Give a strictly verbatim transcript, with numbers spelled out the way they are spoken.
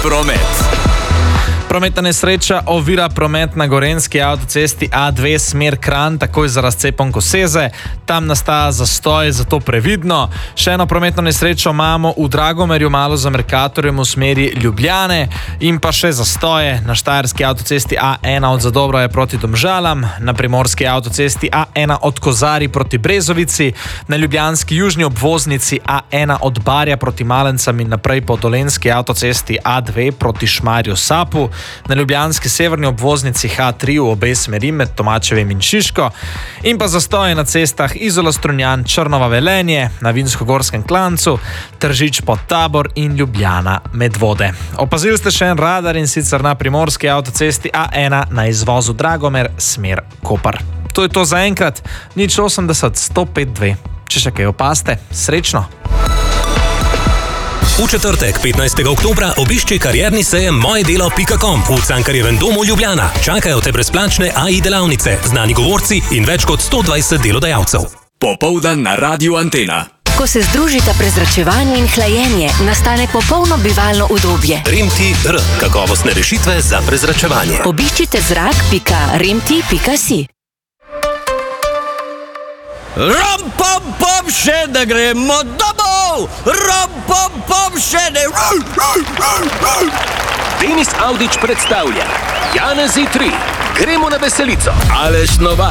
promet. Prometna nesreča ovira promet na gorenjski avtocesti A dve smer Kranj, takoj za razcepom Koseze. Tam nastaja zastoj, zato previdno. Še eno prometno nesrečo imamo v Dragomerju, malo za Mercatorjem v smeri Ljubljane in pa še zastoje na štajerski avtocesti A ena od Zadobroje proti Domžalam, na primorski avtocesti A ena od Kozarij proti Brezovici, na ljubljanski južni obvoznici A ena od Barja proti Malencam in naprej po dolenjski avtocesti A dve proti Šmarju Sapu, na ljubljanski severni obvoznici H tri v obe smeri med Tomačevim in Šiško in pa zastoje na cestah Izola Strunjan, Črnova Velenje, na Vinskogorskem klancu, Tržič pod Tabor in Ljubljana Medvode. Opazili ste še en radar in sicer na primorski avtocesti A ena na izvozu Dragomer smer Koper. To je to za enkrat, nič osemdeset sto pet dve. Če še kaj opazite, srečno! V četrtek, petnajstega oktobra, obišči karierni sejem moje delo pika com v Cankarjevem domu Ljubljana. Čakajo te brezplačne A I delavnice, znani govorci in več kot sto dvajset delodajalcev. Popoldan na Radiu Antena. Ko se združita prezračevanje in hlajenje, nastane popolno bivalno udobje. Rimti R. Kakovostne rešitve za prezračevanje. Obiščite zrak pika rimti pika si. Rom, pom, pom, še ne gremo domov! Rom, pom, pom, še ne... Denis Avdić predstavlja Janezi tri. Gremo na veselico. Aleš Novak.